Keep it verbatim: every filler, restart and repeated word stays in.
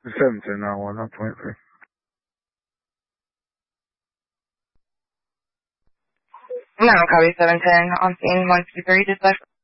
seventeen oh one, not twenty-three. No, copy seven ten on scene one two three, dispatch.